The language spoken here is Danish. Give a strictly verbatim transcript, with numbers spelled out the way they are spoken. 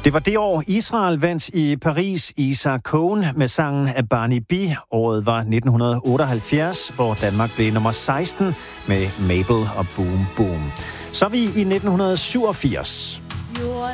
Det var det år, Israel vandt i Paris Isaac Cohen med sangen af Barney B. Året var nitten otteoghalvfjerds, hvor Danmark blev nummer seksten med Mabel og Boom Boom. Så er vi i nitten syvogfirs.